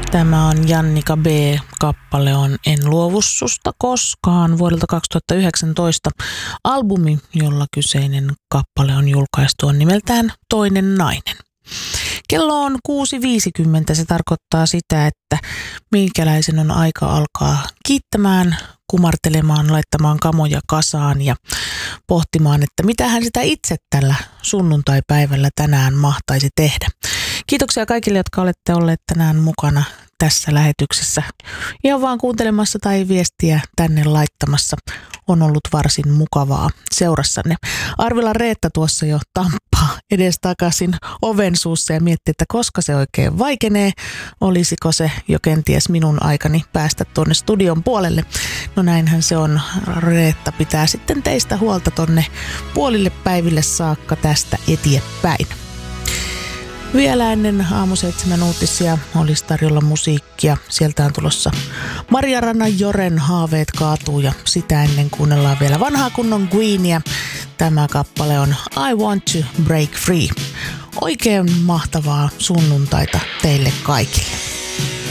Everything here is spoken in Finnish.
Tämä on Jannika B. Kappale on En luovu susta koskaan vuodelta 2019. Albumi, jolla kyseinen kappale on julkaistu, on nimeltään Toinen nainen. Kello on 6.50. Se tarkoittaa sitä, että minkäläisen on aika alkaa kiittämään, kumartelemaan, laittamaan kamoja kasaan ja pohtimaan, että mitähän sitä itse tällä sunnuntaipäivällä tänään mahtaisi tehdä. Kiitoksia kaikille, jotka olette olleet tänään mukana tässä lähetyksessä. Ihan vaan kuuntelemassa tai viestiä tänne laittamassa. On ollut varsin mukavaa seurassanne. Arvila Reetta tuossa jo tamppaa edestakaisin oven suussa ja miettii, että koska se oikein vaikenee. Olisiko se jo kenties minun aikani päästä tuonne studion puolelle. No näinhän se on. Reetta pitää sitten teistä huolta tonne puolille päiville saakka tästä eteenpäin. Vielä ennen aamu 7 uutisia olisi tarjolla musiikkia. Sieltä on tulossa Maria Rannan-Joren Haaveet kaatuu ja sitä ennen kuunnellaan vielä vanhaa kunnon Queenia. Tämä kappale on I Want to Break Free. Oikein mahtavaa sunnuntaita teille kaikille.